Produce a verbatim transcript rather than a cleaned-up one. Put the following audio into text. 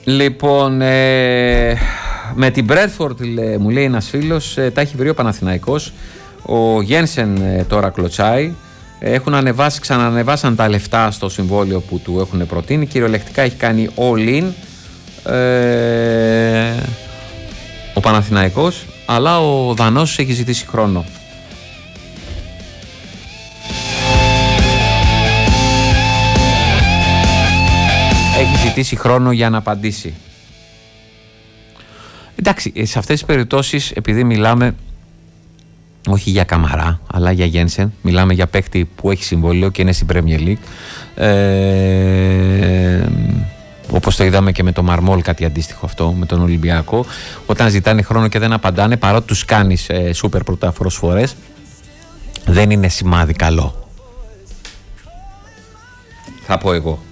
Λοιπόν, ε, με την Μπρέντφορντ, μου λέει ένας φίλος, ε, τα έχει βρει ο Παναθηναϊκός. Ο Γένσεν ε, τώρα κλωτσάει. Έχουν ανεβάσει, ξανανεβάσαν τα λεφτά στο συμβόλαιο που του έχουν προτείνει. Κυριολεκτικά έχει κάνει all in ε, ο Παναθηναϊκός, αλλά ο Δανός έχει ζητήσει χρόνο. Έχει ζητήσει χρόνο για να απαντήσει. Εντάξει, σε αυτές τις περιπτώσεις, επειδή μιλάμε όχι για Καμαρά, αλλά για Γένσεν, μιλάμε για παίκτη που έχει συμβόλαιο και είναι στην Premier League, ε, όπως το είδαμε και με το Μαρμόλ, κάτι αντίστοιχο αυτό με τον Ολυμπιακό, όταν ζητάνε χρόνο και δεν απαντάνε, παρότι τους κάνεις ε, σούπερ πρωταπροσφορές, δεν είναι σημάδι καλό, θα πω εγώ.